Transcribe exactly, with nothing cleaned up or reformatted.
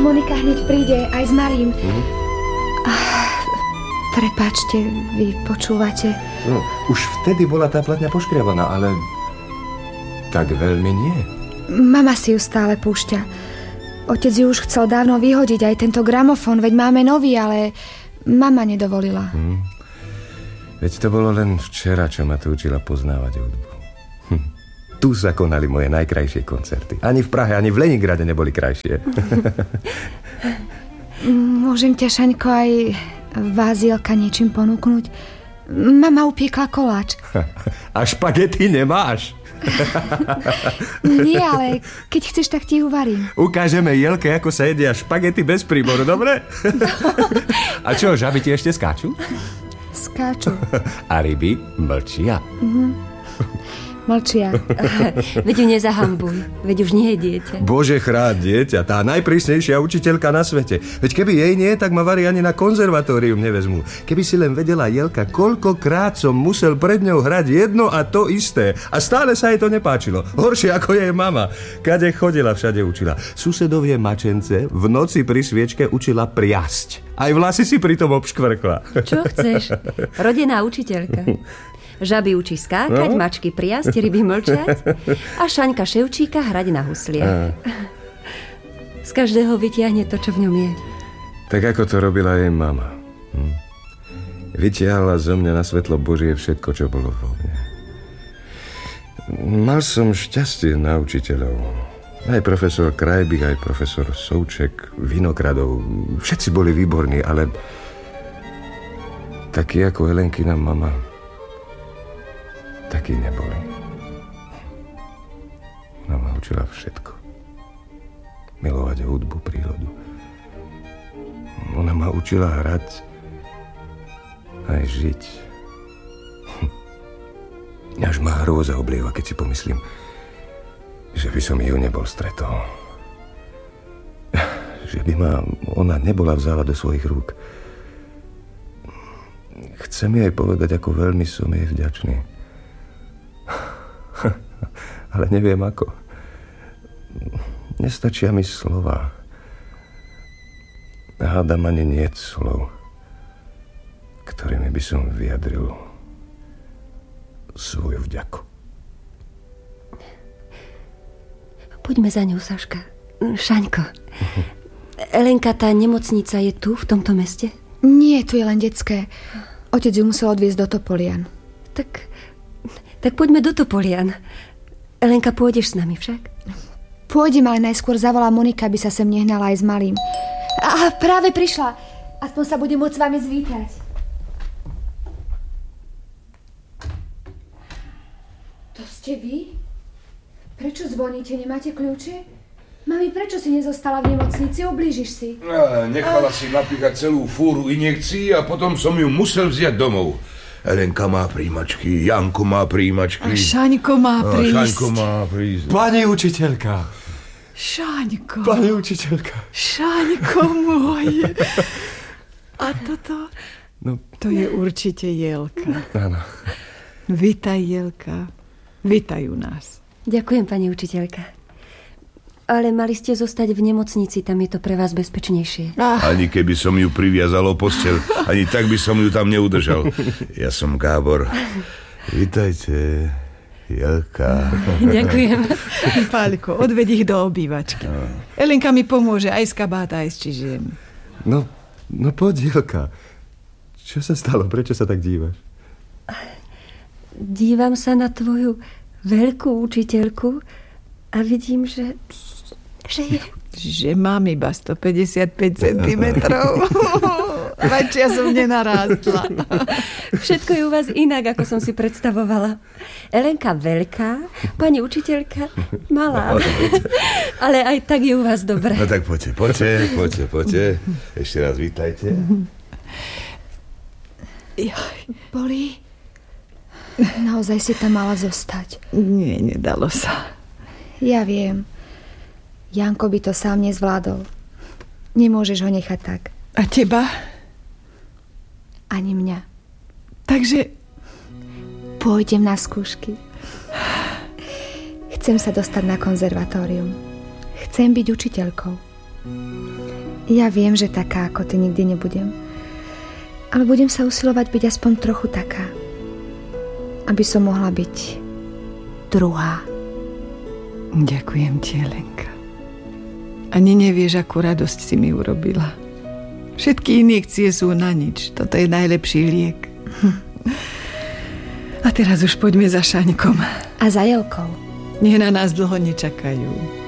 Monika hneď príde aj s malým. Mm. Ah, prepáčte, vy počúvate? No, už vtedy bola tá platňa poškriavaná, ale tak veľmi nie. Mama si ju stále púšťa. Otec ju už chcel dávno vyhodiť, aj tento gramofón, veď máme nový, ale mama nedovolila. Mm. Veď to bolo len včera, čo ma tu učila poznávať hudbu. Hm. Tu sa konali moje najkrajšie koncerty. Ani v Prahe, ani v Leningrade neboli krajšie. Môžem ťa, Šaňko, aj vás, Jelka, niečím ponúknuť? Mama upiekla koláč. A špagety nemáš? Nie, ale keď chceš, tak ti ju varím. Ukážeme Jelke, ako sa jedia špagety bez príboru, dobre? No. A čo, žaby ti ešte skáču? Skáču. A ryby mlčia. Mhm. Mlčia. Veď ju nezahambuj, veď už nie je dieťa. Bože chrát, dieťa, tá najprísnejšia učiteľka na svete. Veď keby jej nie, tak ma varí ani na konzervatórium nevezmú. Keby si len vedela, Jelka, koľkokrát som musel pred ňou hrať jedno a to isté. A stále sa jej to nepáčilo. Horšie ako jej mama. Kade chodila, všade učila. Susedovie mačence v noci pri sviečke učila priasť. Aj vlasy si pritom obškvrkla. Čo chceš? Rodená učiteľka. Žaby učí skákať, no? Mačky priasť, ryby mlčať a Šaňka Ševčíka hrať na husliach. Z každého vytiahne to, čo v ňom je. Tak ako to robila jej mama. Hm? Vytiahla zo mňa na svetlo Božie všetko, čo bolo vo mne. Mal som šťastie na učiteľov. Aj profesor Krajbík, aj profesor Souček, Vinogradov. Všetci boli výborní, ale takí ako Helenkina mama takí neboli. Ona ma učila všetko. Milovať hudbu, prírodu. Ona ma učila hrať aj žiť. Až ma hrôza oblieva, keď si pomyslím, že by som ju nebol stretol. Že by ma ona nebola vzala do svojich rúk. Chcem jej povedať, ako veľmi som jej vďačný. Ale neviem ako. Nestačia mi slova. Hádam ani niet slov, ktorými by som vyjadril svoju vďaku. Poďme za ňou, Saška. Šaňko. Elenka, tá nemocnica je tu, v tomto meste? Nie, tu je len detské. Otec ju musel odviezť do Topolian. Tak, tak poďme do Topolian. Elenka, pôjdeš s nami však? Pôjdem, ale najskôr zavolá Monika, aby sa sem nehnala aj s malým. A práve prišla. Aspoň sa budem môcť s vami zvítať. To ste vy? Prečo zvoníte? Nemáte kľúče? Mami, prečo si nezostala v nemocnici? Ublížiš si? No, nechala a... si napíchať celú fúru injekcií a potom som ju musel vziať domov. Elenka má príjmačky, Janko má príjmačky. A Šaňko má prísť. A Šaňko má prísť. Pani učiteľka. Šaňko. Pani učiteľka. Šaňko môj. A toto? No. To je určite Jelka. Áno. Vitaj, Jelka. Vitaj u nás. Ďakujem, pani učiteľka. Ale mali ste zostať v nemocnici, tam je to pre vás bezpečnejšie. Ah. Ani keby som ju priviazal o posteľ, ani tak by som ju tam neudržal. Ja som Gábor. Vitajte, Jelka. Ďakujem. Páľko, odved ich do obývačky. No. Elenka mi pomôže aj z kabáta, aj s čižiem. No, no poď, Jelka. Čo sa stalo? Prečo sa tak dívaš? Dívam sa na tvoju veľkú učiteľku a vidím, že... Že je... Že mám iba stopäťdesiatpäť centimetrov. Väčšia som nenarástla. Všetko je u vás inak, ako som si predstavovala. Elenka veľká, pani učiteľka malá. Ale aj tak je u vás dobre. No tak poďte, poďte, poďte, poďte. Ešte raz vítajte. Joj, boli? Naozaj si tam mala zostať. Nie, nedalo sa. Ja viem. Janko by to sám nezvládol. Nemôžeš ho nechať tak. A teba? Ani mňa. Takže... Pôjdem na skúšky. Chcem sa dostať na konzervatórium. Chcem byť učiteľkou. Ja viem, že taká ako ty nikdy nebudem. Ale budem sa usilovať byť aspoň trochu taká. Aby som mohla byť druhá. Ďakujem ti, Helenka. Ani nevieš, akú radosť si mi urobila. Všetky injekcie sú na nič. Toto je najlepší liek. A teraz už poďme za Šaňkom. A za Jelkou. Nech na nás dlho nečakajú.